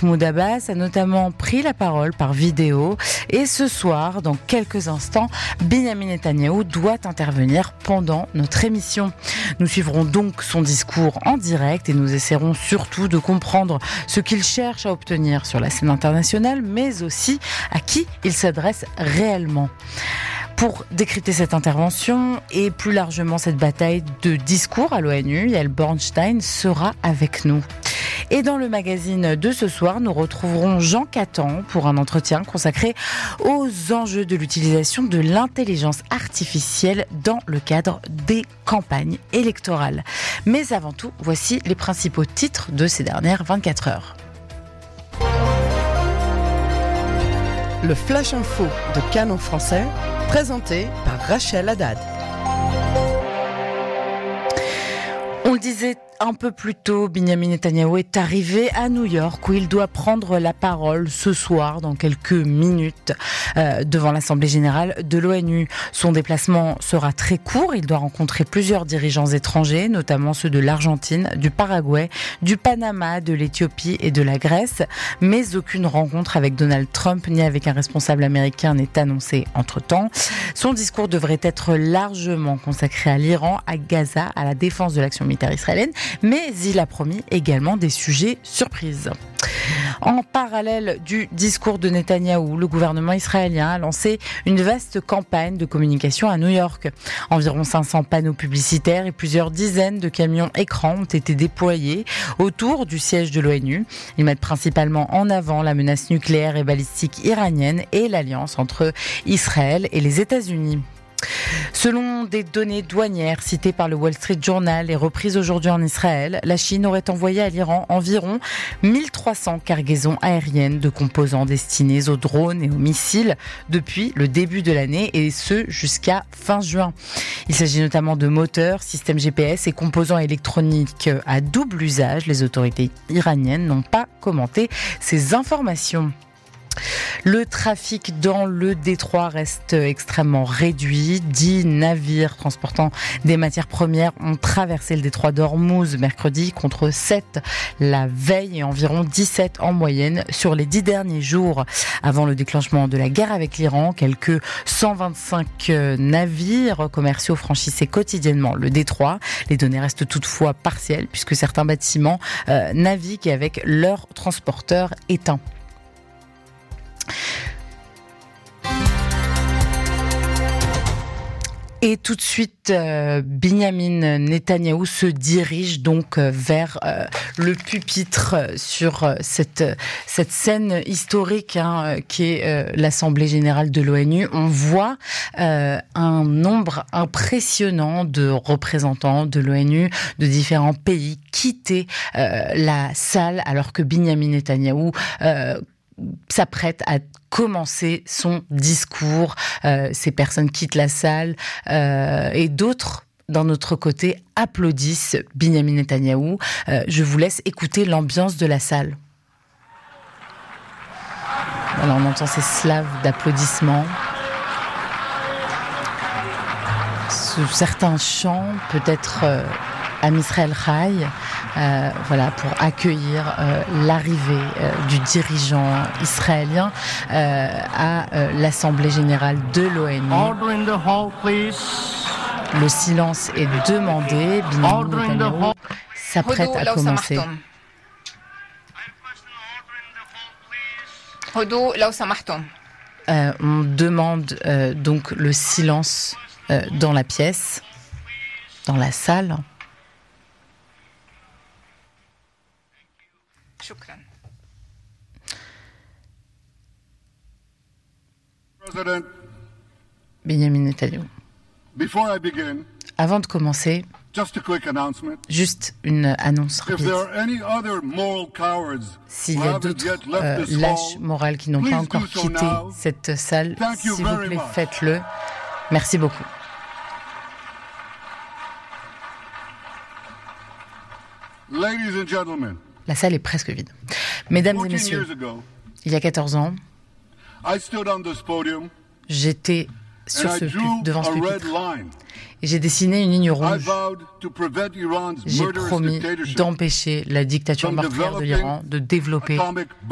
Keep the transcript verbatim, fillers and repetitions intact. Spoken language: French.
Mahmoud Abbas a notamment pris la parole par vidéo et ce soir, dans quelques instants, Benyamin Netanyahou doit intervenir pendant notre émission. Nous suivrons donc son discours en direct et nous essaierons surtout de comprendre ce qu'il cherche à obtenir sur la scène internationale, mais aussi à qui il s'adresse réellement. Pour décrypter cette intervention et plus largement cette bataille de discours à l'ONU, Yael Bornstein sera avec nous. Et dans le magazine de ce soir, nous retrouverons Jean Catan pour un entretien consacré aux enjeux de l'utilisation de l'intelligence artificielle dans le cadre des campagnes électorales. Mais avant tout, voici les principaux titres de ces dernières vingt-quatre heures. Le Flash Info de Canon Français, présenté par Rachel Haddad. On le disait un peu plus tôt, Benyamin Netanyahou est arrivé à New York où il doit prendre la parole ce soir dans quelques minutes euh, devant l'Assemblée générale de l'ONU. Son déplacement sera très court, il doit rencontrer plusieurs dirigeants étrangers, notamment ceux de l'Argentine, du Paraguay, du Panama, de l'Éthiopie et de la Grèce, mais aucune rencontre avec Donald Trump ni avec un responsable américain n'est annoncée entre-temps. Son discours devrait être largement consacré à l'Iran, à Gaza, à la défense de l'action militaire israélienne, mais il a promis également des sujets surprises. En parallèle du discours de Netanyahou, le gouvernement israélien a lancé une vaste campagne de communication à New York. Environ cinq cents panneaux publicitaires et plusieurs dizaines de camions écrans ont été déployés autour du siège de l'ONU. Ils mettent principalement en avant la menace nucléaire et balistique iranienne et l'alliance entre Israël et les États-Unis. Selon des données douanières citées par le Wall Street Journal et reprises aujourd'hui en Israël, la Chine aurait envoyé à l'Iran environ mille trois cents cargaisons aériennes de composants destinés aux drones et aux missiles depuis le début de l'année et ce jusqu'à fin juin. Il s'agit notamment de moteurs, systèmes G P S et composants électroniques à double usage. Les autorités iraniennes n'ont pas commenté ces informations. Le trafic dans le détroit reste extrêmement réduit. Dix navires transportant des matières premières ont traversé le détroit d'Ormuz mercredi contre sept la veille et environ dix-sept en moyenne sur les dix derniers jours. Avant le déclenchement de la guerre avec l'Iran, quelques cent vingt-cinq navires commerciaux franchissaient quotidiennement le détroit. Les données restent toutefois partielles puisque certains bâtiments euh, naviguent avec leurs transporteurs éteints. Et tout de suite, euh, Benyamin Netanyahou se dirige donc euh, vers euh, le pupitre euh, sur euh, cette cette scène historique hein, euh, qui est euh, l'Assemblée générale de l'ONU. On voit euh, un nombre impressionnant de représentants de l'ONU de différents pays quitter euh, la salle alors que Benyamin Netanyahou euh, s'apprête à commencer son discours. Euh, ces personnes quittent la salle euh, et d'autres, d'un autre côté, applaudissent Benyamin Netanyahou. Euh, je vous laisse écouter l'ambiance de la salle. Voilà, on entend ces slaves d'applaudissements. Certains chants, peut-être euh, Am Israël Chai, euh, voilà, pour accueillir euh, l'arrivée euh, du dirigeant israélien euh, à euh, l'Assemblée générale de l'ONU. Le silence est demandé. Benyamin Netanyahou s'apprête à commencer. Euh, on demande euh, donc le silence euh, dans la pièce, dans la salle. Benyamin Netanyahou. Avant de commencer, juste une annonce rapide. S'il y a d'autres euh, lâches morales qui n'ont pas encore quitté cette salle, s'il vous plaît, faites-le. Merci beaucoup. La salle est presque vide. Mesdames et messieurs, il y a quatorze ans, j'étais sur ce pu- devant ce pupitre et j'ai dessiné une ligne rouge. J'ai promis d'empêcher la dictature meurtrière de l'Iran de développer